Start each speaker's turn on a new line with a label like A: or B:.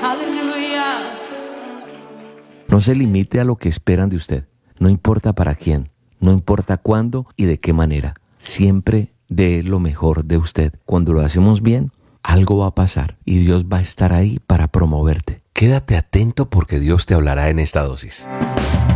A: Aleluya.
B: No se limite a lo que esperan de usted. No importa para quién, no importa cuándo y de qué manera. Siempre dé lo mejor de usted. Cuando lo hacemos bien, algo va a pasar y Dios va a estar ahí para promoverte.
C: Quédate atento porque Dios te hablará en esta dosis.